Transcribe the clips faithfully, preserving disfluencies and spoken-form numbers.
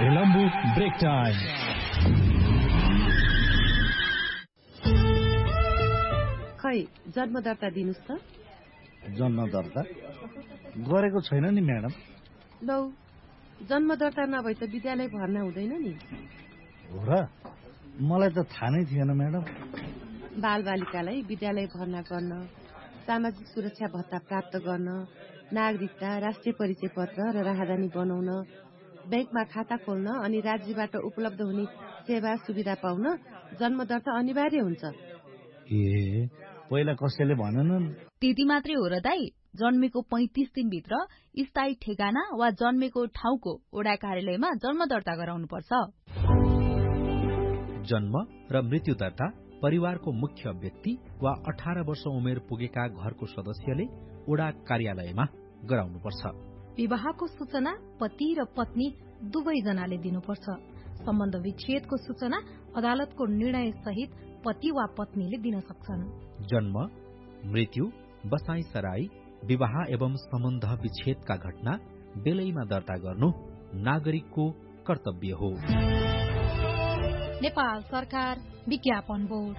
Helambu break time. खै जन्म दर्ता दिनुस् त। जन्म दर्ता गरेको छैन नि म्याडम। लौ जन्म दर्ता नभए त विद्यालय भर्ना हुँदैन नि। हो र, मलाई त थाहा नै थिएन म्याडम। बालबालिकालाई विद्यालय भर्ना गर्न, सामाजिक सुरक्षा भत्ता प्राप्त गर्न, नागरिकता, राष्ट्रिय परिचय पत्र र राहदानी बनाउन, ब्याङ्कमा खाता खोल्न अनि राज्यबाट उपलब्ध हुने सेवा सुविधा पाउन जन्म दर्ता अनिवार्य हुन्छ। ए पहिला कसैले भनेनन्? त्यति मात्रै हो र दाई, जन्मेको पैंतिस दिनभित्र स्थायी ठेगाना वा जन्मेको ठाउँको ओडा कार्यालयमा जन्म दर्ता गराउनु पर्छ। जन्म र मृत्यु दर्ता परिवारको मुख्य व्यक्ति वा अठार वर्ष उमेर पुगेका घरको सदस्यले ओडा कार्यालयमा गराउनुपर्छ। विवाहको सूचना पति र पत्नी दुवैजनाले दिनुपर्छ। सम्बन्ध विच्छेदको सूचना अदालतको निर्णय सहित पति वा पत्नीले दिन सक्छन्। जन्म, मृत्यु, बसाई सराई, विवाह एवं सम्बन्ध विच्छेदका घटना बेलैमा दर्ता गर्नु नागरिकको कर्तव्य हो। नेपाल सरकार विज्ञापन बोर्ड।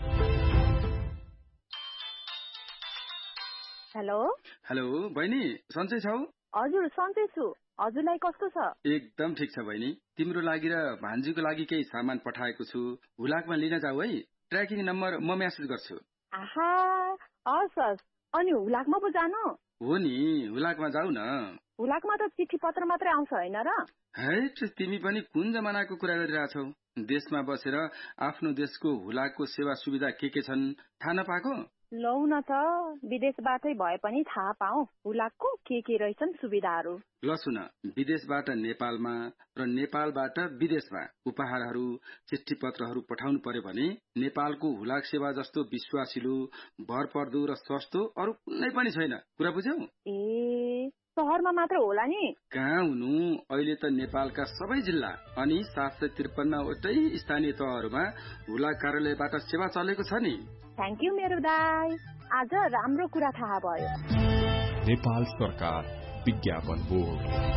हेलो हेलो बहिनी, सन्चै छौ? हजुर सन्चै छु। हजुरलाई कस्तो छ? एकदम ठिक छ बहिनी। तिम्रो लागि र भान्जीको लागि केही सामान पठाएको छु, हुलाकमा लिन जाऊ है। ट्र्याकिङ नम्बर म मेसेज गर्छु। आहा हस् हस्। अनि हुलाकमा पो जानु? हो नि, हुलाकमा जाऊ न। हुलाकमा त चिठी पत्र मात्रै आउँछ होइन र? हैट, तिमी पनि कुन जमानाको कुरा गरिरहेछौ? देशमा बसेर आफ्नो देशको हुलाकको सेवा सुविधा के के छन् थाहा नपाएको? लौ न त, विदेशबाटै भए पनि थाहा पाऊ हुलाकको के के रहेछन् सुविधाहरू। ल सुन, विदेशबाट नेपालमा र नेपालबाट विदेशमा उपहारहरू, चिठी पत्रहरू पठाउनु पर्यो भने नेपालको हुलाक सेवा जस्तो विश्वासिलो, भरपर्दो र सस्तो अरू कुनै पनि छैन। कुरा बुझ्यौ? ए शहरमा मात्र होला नि? कहाँ हुनु, अहिले त नेपालका सबै जिल्ला अनि सात सय त्रिपन्नवटै स्थानीय तहहरूमा हुलाक कार्यालयबाट सेवा चलेको छ नि। थ्याङ्क यू मेरो दाई, आज राम्रो कुरा थाहा भयो। नेपाल सरकार विज्ञापन बोर्ड।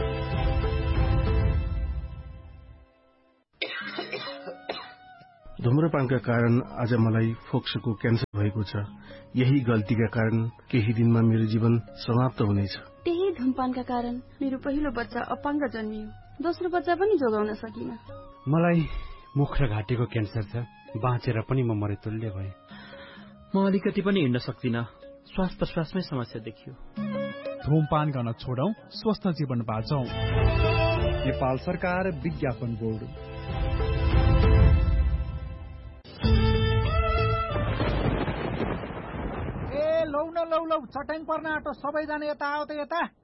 धुम्रपानका कारण आज मलाई फोक्सोको क्यान्सर भएको छ। यही गल्तीका कारण केही दिनमा मेरो जीवन समाप्त हुनेछ। त्यही धुमपानका कारण मेरो पहिलो बच्चा अपाङ्ग जन्मियो, दोस्रो बच्चा पनि जोगाउन सकिन। मलाई मुख र घाँटीको क्यान्सर छ, बाँचेर पनि म मरेतुल्य भए। म अलिकति पनि हिँड्न सक्दिन, श्वास प्रश्वासमै समस्या देखियो। धूमपान गर्न छोडौं, स्वस्थ जीवन बाँचौं। नेपाल सरकार विज्ञापन बोर्ड। ए लौ न लौ लौ, चट्याङ पर्न आँटो, सबैजना यता आओ त यता।